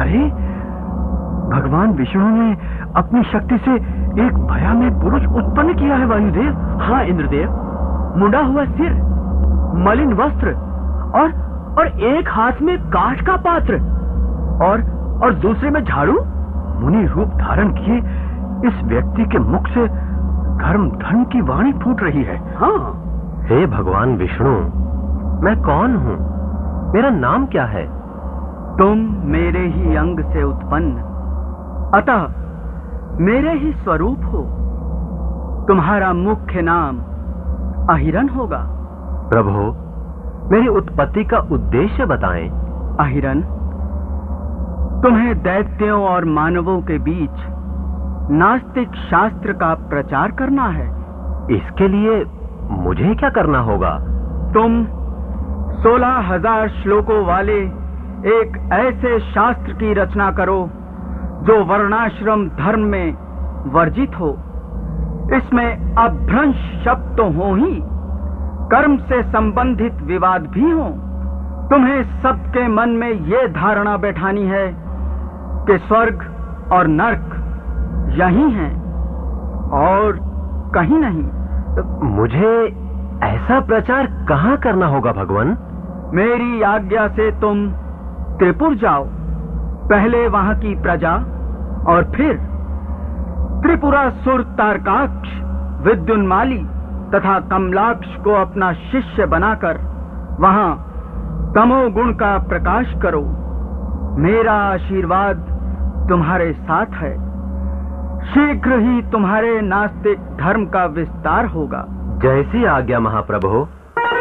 अरे, भगवान विष्णु ने अपनी शक्ति से एक भयामय पुरुष उत्पन्न किया है वायुदेव। हाँ इंद्रदेव, मुंडा हुआ सिर, मलिन वस्त्र और एक हाथ में काठ का पात्र और दूसरे में झाड़ू। मुनि रूप धारण किए इस व्यक्ति के मुख से धर्म धर्म की वाणी फूट रही है। हाँ। हे भगवान विष्णु, मैं कौन हूँ? मेरा नाम क्या है? तुम मेरे ही अंग से उत्पन्न, अतः मेरे ही स्वरूप हो। तुम्हारा मुख्य नाम अहिरन होगा। प्रभु, मेरी उत्पत्ति का उद्देश्य बताएं। अहिरन, तुम्हें दैत्यों और मानवों के बीच नास्तिक शास्त्र का प्रचार करना है। इसके लिए मुझे क्या करना होगा? तुम 16,000 श्लोकों वाले एक ऐसे शास्त्र की रचना करो जो वर्णाश्रम धर्म में वर्जित हो। इसमें अभ्रंश शब्द तो हो ही, कर्म से संबंधित विवाद भी हो। तुम्हें सबके मन में ये धारणा बैठानी है कि स्वर्ग और नर्क यही हैं और कहीं नहीं। मुझे ऐसा प्रचार कहाँ करना होगा भगवान? मेरी आज्ञा से तुम त्रिपुर जाओ, पहले वहां की प्रजा और फिर त्रिपुरासुर तारकाक्ष, विद्युन्माली तथा कमलाक्ष को अपना शिष्य बनाकर वहां तमोगुण का प्रकाश करो। मेरा आशीर्वाद तुम्हारे साथ है। शीघ्र ही तुम्हारे नास्तिक धर्म का विस्तार होगा। जैसी आज्ञा महाप्रभु।